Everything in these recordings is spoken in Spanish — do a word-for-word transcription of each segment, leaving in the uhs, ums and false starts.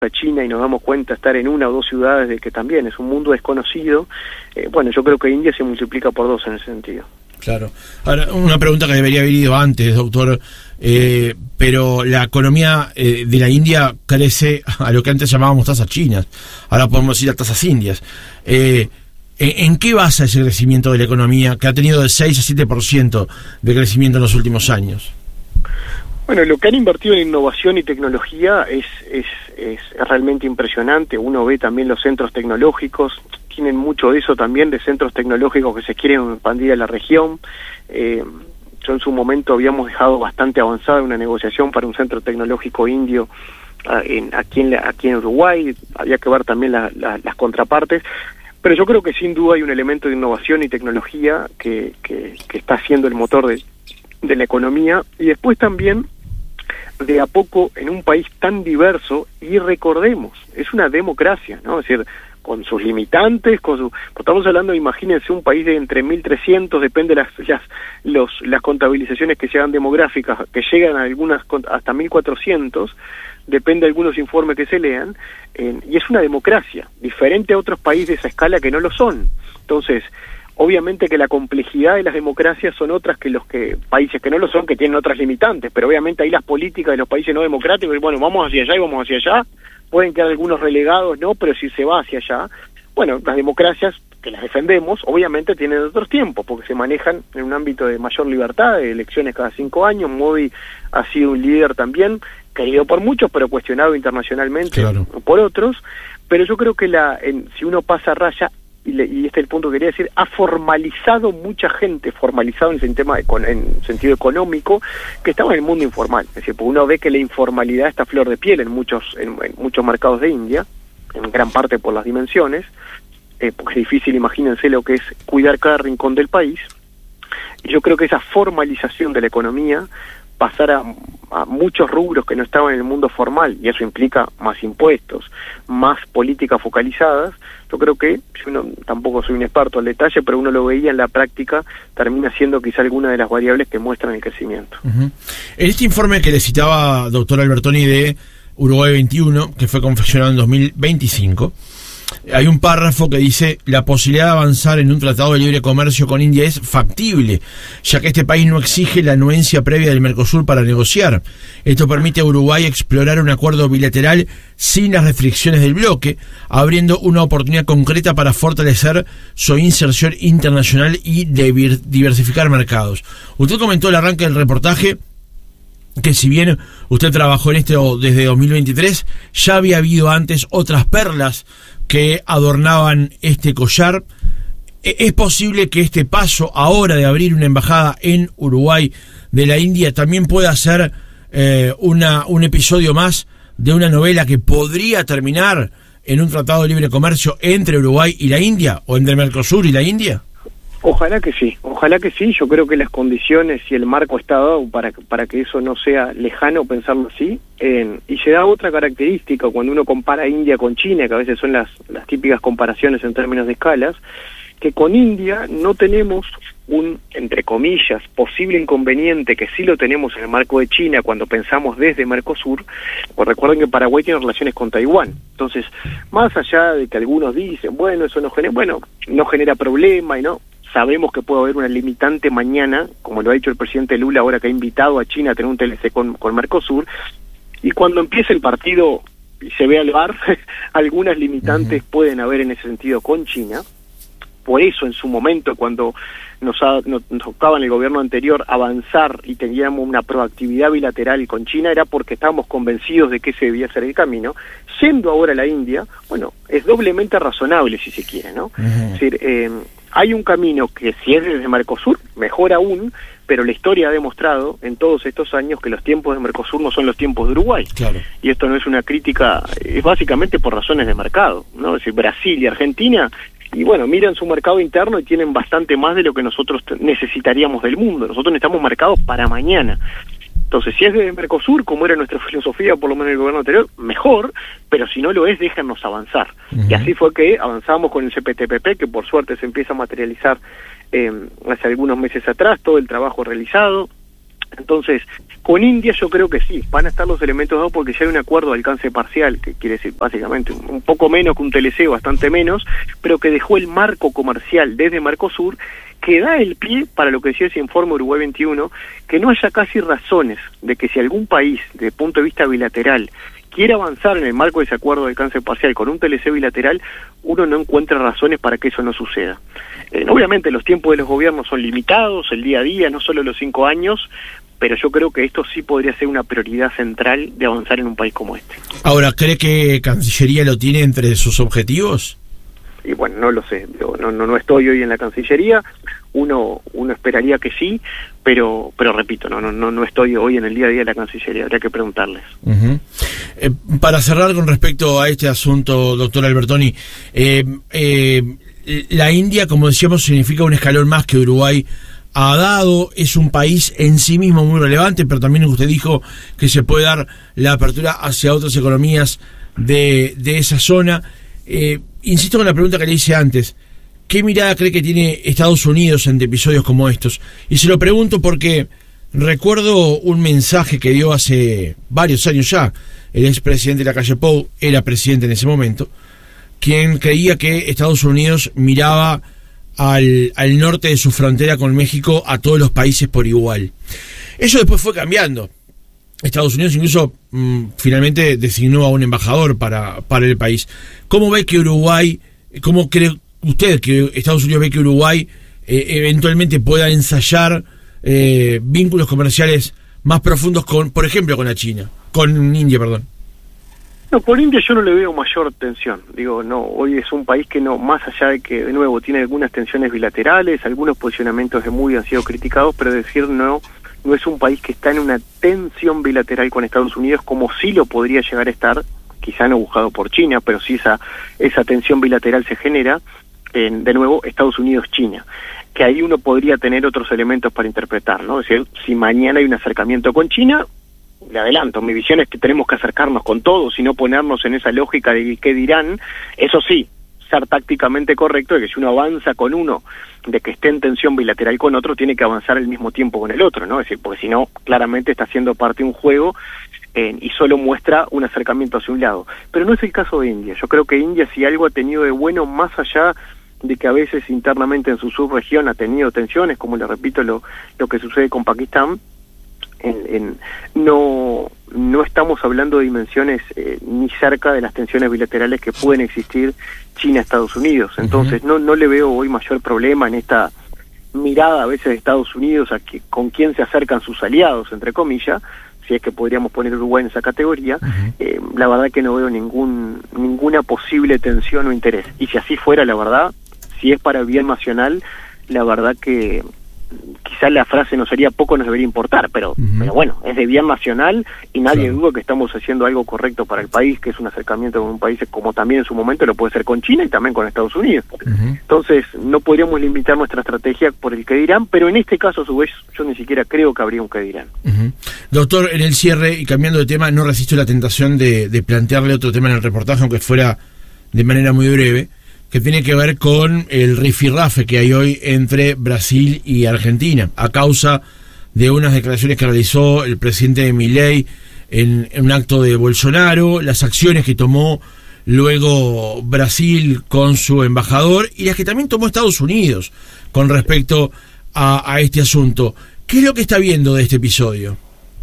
a China y nos damos cuenta de estar en una o dos ciudades de que también es un mundo desconocido, eh, bueno, yo creo que India se multiplica por dos en ese sentido. Claro. Ahora, una pregunta que debería haber ido antes, doctor, eh, pero la economía eh, de la India crece a lo que antes llamábamos tasas chinas, ahora podemos ir a tasas indias. Eh, ¿En qué basa ese crecimiento de la economía que ha tenido de seis a siete por ciento de crecimiento en los últimos años? Bueno, lo que han invertido en innovación y tecnología es, es, es realmente impresionante. Uno ve también los centros tecnológicos, tienen mucho de eso también, de centros tecnológicos que se quieren expandir a la región. Eh, yo en su momento habíamos dejado bastante avanzada una negociación para un centro tecnológico indio uh, en, aquí, en, aquí en Uruguay. Había que ver también la, la, las contrapartes. Pero yo creo que sin duda hay un elemento de innovación y tecnología que, que, que está siendo el motor de, de la economía, y después también de a poco en un país tan diverso, y recordemos, es una democracia, ¿no? Es decir, con sus limitantes, con su, estamos hablando, imagínense, un país de entre mil trescientos, depende las las los las contabilizaciones que se hagan demográficas, que llegan a algunas hasta mil cuatrocientos, depende de algunos informes que se lean, eh, y es una democracia, diferente a otros países de esa escala que no lo son. Entonces, obviamente que la complejidad de las democracias son otras que los que países que no lo son, que tienen otras limitantes, pero obviamente ahí las políticas de los países no democráticos, y bueno, vamos hacia allá y vamos hacia allá, pueden quedar algunos relegados, no, pero si se va hacia allá, bueno, las democracias que las defendemos, obviamente tienen otros tiempos, porque se manejan en un ámbito de mayor libertad, de elecciones cada cinco años. Modi ha sido un líder también, querido por muchos, pero cuestionado internacionalmente, claro, por otros. Pero yo creo que la en, si uno pasa raya, y, le, y este es el punto que quería decir, ha formalizado mucha gente, formalizado en, tema, en sentido económico, que estaba en el mundo informal. Es decir, porque uno ve que la informalidad está a flor de piel en muchos, en, en muchos mercados de India, en gran parte por las dimensiones, eh, porque es difícil, imagínense lo que es cuidar cada rincón del país. Y yo creo que esa formalización de la economía, pasar a, a muchos rubros que no estaban en el mundo formal, y eso implica más impuestos, más políticas focalizadas, yo creo que, yo no, tampoco soy un experto al detalle, pero uno lo veía en la práctica, termina siendo quizá alguna de las variables que muestran el crecimiento. Uh-huh. En este informe que le citaba doctor Albertoni de Uruguay veintiuno, que fue confeccionado en dos mil veinticinco, hay un párrafo que dice: la posibilidad de avanzar en un tratado de libre comercio con India es factible, ya que este país no exige la anuencia previa del Mercosur para negociar. Esto permite a Uruguay explorar un acuerdo bilateral sin las restricciones del bloque, abriendo una oportunidad concreta para fortalecer su inserción internacional y diversificar mercados. Usted comentó al arranque del reportaje que si bien usted trabajó en esto desde dos mil veintitrés, ya había habido antes otras perlas que adornaban este collar. ¿Es posible que este paso ahora de abrir una embajada en Uruguay de la India también pueda ser eh, una un episodio más de una novela que podría terminar en un tratado de libre comercio entre Uruguay y la India, o entre Mercosur y la India? Ojalá que sí, ojalá que sí. Yo creo que las condiciones y el marco está dado para, para que eso no sea lejano pensarlo así. Eh, y se da otra característica cuando uno compara India con China, que a veces son las, las típicas comparaciones en términos de escalas, que con India no tenemos un, entre comillas, posible inconveniente, que sí lo tenemos en el marco de China cuando pensamos desde Mercosur. Pues recuerden que Paraguay tiene relaciones con Taiwán. Entonces, más allá de que algunos dicen, bueno, eso no genera, bueno, no genera problema y no... Sabemos que puede haber una limitante mañana, como lo ha dicho el presidente Lula ahora que ha invitado a China a tener un T L C con, con Mercosur, y cuando empiece el partido y se vea el V A R, algunas limitantes uh-huh. pueden haber en ese sentido con China. Por eso en su momento, cuando nos, ha, nos, nos tocaba en el gobierno anterior avanzar y teníamos una proactividad bilateral con China, era porque estábamos convencidos de que ese debía ser el camino. Yendo ahora a la India, bueno, es doblemente razonable si se quiere, ¿no? Uh-huh. Es decir, eh, hay un camino que si es desde Mercosur, mejor aún, pero la historia ha demostrado en todos estos años que los tiempos de Mercosur no son los tiempos de Uruguay. Claro. Y esto no es una crítica, es básicamente por razones de mercado, ¿no? Es decir, Brasil y Argentina, y bueno, miran su mercado interno y tienen bastante más de lo que nosotros necesitaríamos del mundo. Nosotros necesitamos mercados para mañana. Entonces, si es de Mercosur, como era nuestra filosofía, por lo menos en el gobierno anterior, mejor, pero si no lo es, déjanos avanzar. Uh-huh. Y así fue que avanzamos con el C P T P P, que por suerte se empieza a materializar eh, hace algunos meses atrás, todo el trabajo realizado. Entonces, con India yo creo que sí, van a estar los elementos dados porque ya hay un acuerdo de alcance parcial, que quiere decir básicamente un, un poco menos que un T L C, bastante menos, pero que dejó el marco comercial desde Mercosur, que da el pie para lo que decía ese informe Uruguay veintiuno, que no haya casi razones de que si algún país, desde el punto de vista bilateral, quiere avanzar en el marco de ese acuerdo de alcance parcial con un T L C bilateral, uno no encuentra razones para que eso no suceda. Eh, obviamente los tiempos de los gobiernos son limitados, el día a día, no solo los cinco años, pero yo creo que esto sí podría ser una prioridad central de avanzar en un país como este. Ahora, ¿cree que Cancillería lo tiene entre sus objetivos? Y bueno, no lo sé, yo no, no, no estoy hoy en la Cancillería, uno uno esperaría que sí, pero pero repito, no no no no estoy hoy en el día a día de la Cancillería, habría que preguntarles. Uh-huh. Eh, para cerrar con respecto a este asunto, doctor Albertoni, eh, eh, la India, como decíamos, significa un escalón más que Uruguay ha dado, es un país en sí mismo muy relevante, pero también usted dijo que se puede dar la apertura hacia otras economías de, de esa zona. Eh, insisto con la pregunta que le hice antes, ¿qué mirada cree que tiene Estados Unidos ante episodios como estos? Y se lo pregunto porque recuerdo un mensaje que dio hace varios años ya el expresidente Lacalle Pou, era presidente en ese momento, quien creía que Estados Unidos miraba al, al norte de su frontera con México a todos los países por igual. Eso después fue cambiando. Estados Unidos incluso mmm, finalmente designó a un embajador para, para el país. ¿Cómo ve que Uruguay, cómo cree usted que Estados Unidos ve que Uruguay eh, eventualmente pueda ensayar eh, vínculos comerciales más profundos con, por ejemplo, con la China, con India, perdón? No, por India yo no le veo mayor tensión. Digo, no, hoy es un país que no, más allá de que, de nuevo, tiene algunas tensiones bilaterales, algunos posicionamientos de muy han sido criticados, pero decir no, no es un país que está en una tensión bilateral con Estados Unidos como sí lo podría llegar a estar, quizá no buscado por China, pero sí esa, esa tensión bilateral se genera, en, de nuevo, Estados Unidos-China. Que ahí uno podría tener otros elementos para interpretar, ¿no? Es decir, si mañana hay un acercamiento con China, le adelanto, mi visión es que tenemos que acercarnos con todos y no ponernos en esa lógica de qué dirán. Eso sí, ser tácticamente correcto de que si uno avanza con uno, de que esté en tensión bilateral con otro, tiene que avanzar al mismo tiempo con el otro, ¿no? Es decir, porque si no, claramente está siendo parte de un juego eh, y solo muestra un acercamiento hacia un lado. Pero no es el caso de India. Yo creo que India, si algo ha tenido de bueno, más allá de que a veces internamente en su subregión ha tenido tensiones, como le repito lo, lo que sucede con Pakistán, En, en, no no estamos hablando de dimensiones eh, ni cerca de las tensiones bilaterales que pueden existir China-Estados Unidos. Entonces, uh-huh. no no le veo hoy mayor problema en esta mirada a veces de Estados Unidos a que, con quién se acercan sus aliados, entre comillas, si es que podríamos poner Uruguay en esa categoría. Uh-huh. eh, la verdad que no veo ningún ninguna posible tensión o interés. Y si así fuera, la verdad, si es para el bien nacional, la verdad que quizás la frase no sería poco nos debería importar, pero, uh-huh. pero bueno, es de bien nacional y nadie claro. duda que estamos haciendo algo correcto para el país, que es un acercamiento con un país como también en su momento lo puede ser con China y también con Estados Unidos. Uh-huh. Entonces, no podríamos limitar nuestra estrategia por el que dirán, pero en este caso, a su vez, yo ni siquiera creo que habría un que dirán. Uh-huh. Doctor, en el cierre, y cambiando de tema, no resisto la tentación de, de plantearle otro tema en el reportaje, aunque fuera de manera muy breve, que tiene que ver con el rifirrafe que hay hoy entre Brasil y Argentina, a causa de unas declaraciones que realizó el presidente Milei en, en un acto de Bolsonaro, las acciones que tomó luego Brasil con su embajador y las que también tomó Estados Unidos con respecto a, a este asunto. ¿Qué es lo que está viendo de este episodio?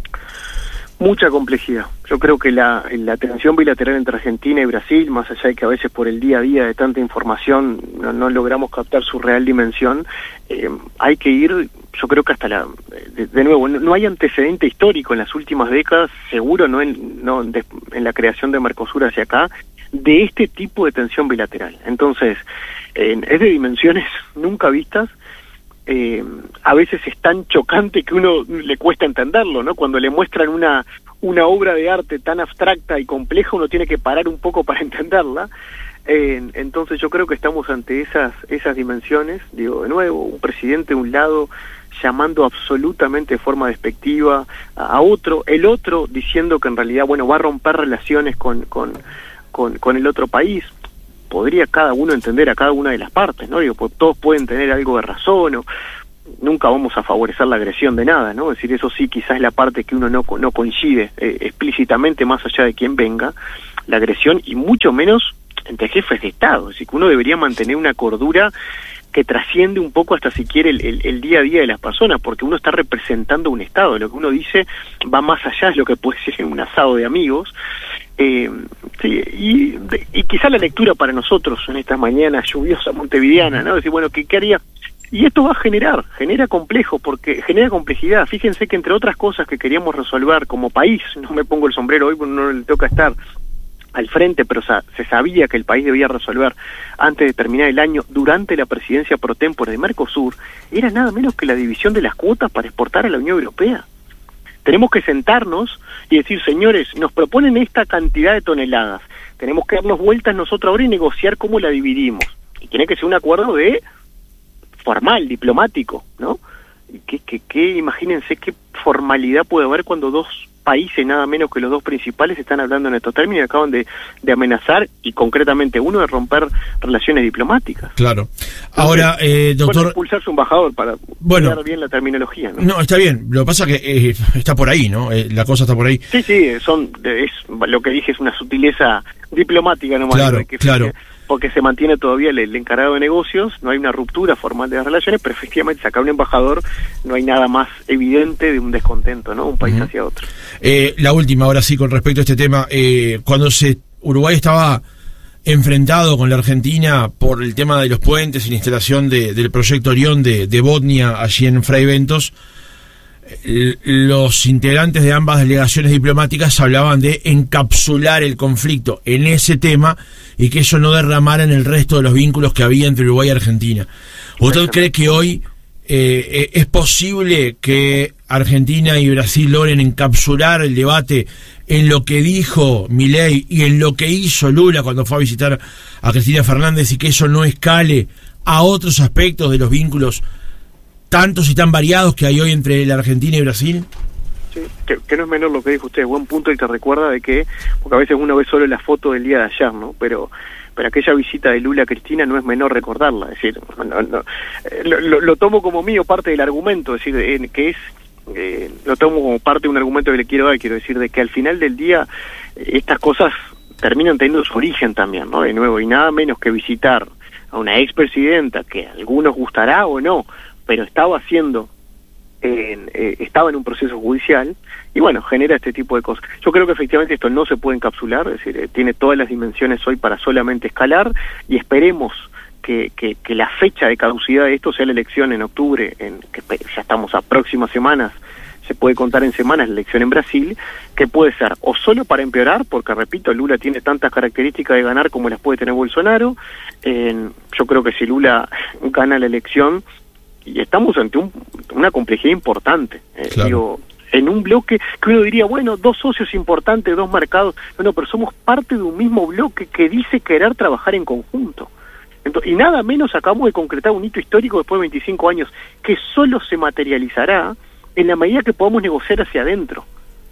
Mucha complejidad. Yo creo que la, la tensión bilateral entre Argentina y Brasil, más allá de que a veces por el día a día de tanta información no, no logramos captar su real dimensión, eh, hay que ir, yo creo que hasta la... De, de nuevo, no, no hay antecedente histórico en las últimas décadas, seguro no en, no de, en la creación de Mercosur hacia acá, de este tipo de tensión bilateral. Entonces, eh, es de dimensiones nunca vistas. Eh, a veces es tan chocante que uno le cuesta entenderlo, ¿no? Cuando le muestran una una obra de arte tan abstracta y compleja, uno tiene que parar un poco para entenderla. Eh, entonces yo creo que estamos ante esas esas dimensiones. Digo, de nuevo, un presidente de un lado llamando absolutamente de forma despectiva a, a otro, el otro diciendo que en realidad, bueno, va a romper relaciones con con con, con el otro país. Podría cada uno entender a cada una de las partes, ¿no? Digo, pues todos pueden tener algo de razón, o nunca vamos a favorecer la agresión de nada, ¿no? Es decir, eso sí quizás es la parte que uno no, no coincide eh, explícitamente, más allá de quién venga, la agresión, y mucho menos entre jefes de Estado. Es decir, que uno debería mantener una cordura que trasciende un poco hasta si quiere el, el, el día a día de las personas, porque uno está representando un Estado, lo que uno dice va más allá de lo que puede ser un asado de amigos. Eh, sí, y, y quizá la lectura para nosotros en esta mañana lluviosa montevideana, ¿no? Decir, bueno, ¿qué, qué haría? Y esto va a generar, genera complejo, porque genera complejidad. Fíjense que entre otras cosas que queríamos resolver como país, no me pongo el sombrero hoy porque no le toca estar al frente, pero sa- se sabía que el país debía resolver antes de terminar el año, durante la presidencia pro tempore de Mercosur, era nada menos que la división de las cuotas para exportar a la Unión Europea. Tenemos que sentarnos y decir, señores, nos proponen esta cantidad de toneladas, tenemos que darnos vueltas nosotros ahora y negociar cómo la dividimos. Y tiene que ser un acuerdo de formal, diplomático, ¿no? ¿Qué, qué, qué, imagínense qué formalidad puede haber cuando dos países, nada menos que los dos principales, están hablando en estos términos y acaban de, de amenazar, y concretamente uno de romper relaciones diplomáticas. Claro. Ahora, eh, doctor... Bueno, expulsarse un embajador para bueno, cuidar bien la terminología, ¿no? No, está bien. Lo que pasa es que eh, está por ahí, ¿no? Eh, la cosa está por ahí. Sí, sí, son, es, lo que dije es una sutileza diplomática nomás. Claro, que claro. Fije, porque se mantiene todavía el, el encargado de negocios, no hay una ruptura formal de las relaciones, pero efectivamente sacar un embajador no hay nada más evidente de un descontento, ¿no? Un país uh-huh. hacia otro. Eh, la última, ahora sí, con respecto a este tema, eh, cuando se Uruguay estaba enfrentado con la Argentina por el tema de los puentes y la instalación de, del proyecto Orión de, de Botnia allí en Fray Bentos, los integrantes de ambas delegaciones diplomáticas hablaban de encapsular el conflicto en ese tema y que eso no derramara en el resto de los vínculos que había entre Uruguay y Argentina. ¿Usted cree que hoy eh, es posible que Argentina y Brasil logren encapsular el debate en lo que dijo Milei y en lo que hizo Lula cuando fue a visitar a Cristina Fernández, y que eso no escale a otros aspectos de los vínculos tantos y tan variados que hay hoy entre la Argentina y Brasil? Sí, que, que no es menor lo que dijo usted, buen punto, y te recuerda de que, porque a veces uno ve solo la foto del día de ayer, ¿no? Pero pero aquella visita de Lula a Cristina no es menor recordarla, es decir, no, no, lo, lo, lo tomo como mío parte del argumento, es decir, eh, que es, eh, lo tomo como parte de un argumento que le quiero dar, quiero decir, de que al final del día eh, estas cosas terminan teniendo su origen también, ¿no? De nuevo, y nada menos que visitar a una expresidenta que a algunos gustará o no, pero estaba haciendo, eh, eh, estaba en un proceso judicial, y bueno, genera este tipo de cosas. Yo creo que efectivamente esto no se puede encapsular, es decir, eh, tiene todas las dimensiones hoy para solamente escalar, y esperemos que, que, que la fecha de caducidad de esto sea la elección en octubre, en que ya estamos a próximas semanas, se puede contar en semanas la elección en Brasil, que puede ser o solo para empeorar, porque repito, Lula tiene tantas características de ganar como las puede tener Bolsonaro. Eh, yo creo que si Lula gana la elección, y estamos ante un, una complejidad importante, eh, claro. digo, en un bloque que uno diría, bueno, dos socios importantes, dos mercados, bueno, pero somos parte de un mismo bloque que dice querer trabajar en conjunto. Entonces, y nada menos acabamos de concretar un hito histórico después de veinticinco años, que solo se materializará en la medida que podamos negociar hacia adentro.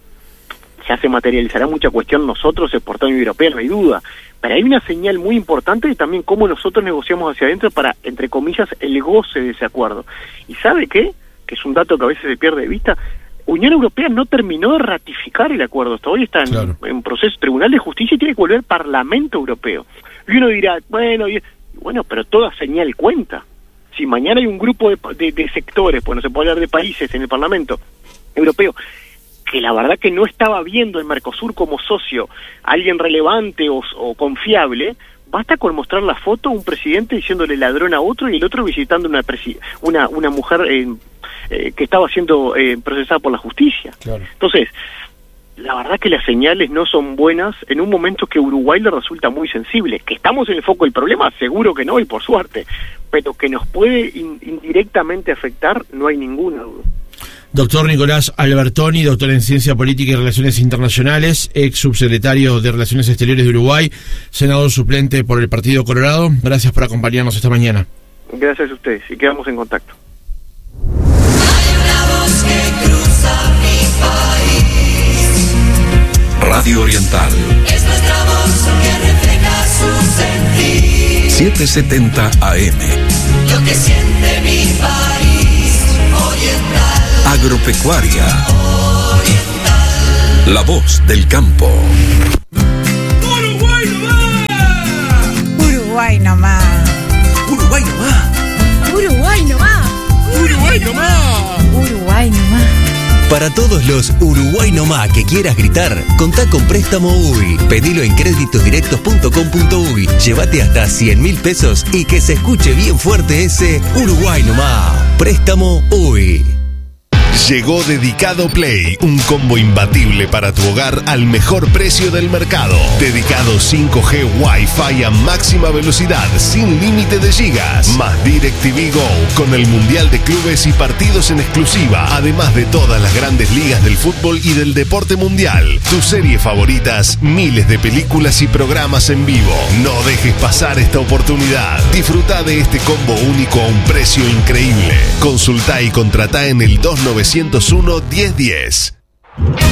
Ya se materializará mucha cuestión nosotros exportando a la Unión Europea, no hay duda, pero hay una señal muy importante de también cómo nosotros negociamos hacia adentro para, entre comillas, el goce de ese acuerdo. ¿Y sabe qué? Que es un dato que a veces se pierde de vista. Unión Europea no terminó de ratificar el acuerdo, hasta hoy está en, claro. en proceso Tribunal de Justicia y tiene que volver al Parlamento Europeo. Y uno dirá, bueno, y, bueno, pero toda señal cuenta. Si mañana hay un grupo de, de, de sectores, pues no se puede hablar de países en el Parlamento Europeo, que la verdad que no estaba viendo el Mercosur como socio alguien relevante o, o confiable, basta con mostrar la foto, un presidente diciéndole ladrón a otro y el otro visitando una presi- una, una mujer eh, eh, que estaba siendo eh, procesada por la justicia. Claro. Entonces, la verdad que las señales no son buenas en un momento que a Uruguay le resulta muy sensible. ¿Que estamos en el foco del problema? Seguro que no, y por suerte. Pero que nos puede in- indirectamente afectar, no hay ninguna duda. Doctor Nicolás Albertoni, doctor en Ciencia Política y Relaciones Internacionales, ex subsecretario de Relaciones Exteriores de Uruguay, senador suplente por el Partido Colorado. Gracias por acompañarnos esta mañana. Gracias a ustedes y quedamos en contacto. Hay una voz que cruza mi país. Radio Oriental. Es nuestra voz que refleja su sentir. setecientos setenta A M. Lo que siente mi país. Agropecuaria. La voz del campo. Uruguay nomás. Uruguay nomás. Uruguay nomás. Uruguay nomás. Uruguay nomás. Uruguay nomás. Para todos los Uruguay nomás que quieras gritar, contá con Préstamo U I. Pedilo en créditosdirectos punto com punto u i. Llévate hasta cien mil pesos y que se escuche bien fuerte ese Uruguay nomás. Préstamo U I. Llegó Dedicado Play, un combo imbatible para tu hogar al mejor precio del mercado. Dedicado cinco G Wi-Fi a máxima velocidad, sin límite de gigas. Más DirecTV Go, con el Mundial de Clubes y partidos en exclusiva, además de todas las grandes ligas del fútbol y del deporte mundial. Tus series favoritas, miles de películas y programas en vivo. No dejes pasar esta oportunidad. Disfruta de este combo único a un precio increíble. Consulta y contratá en el dos nueve cero uno, diez diez.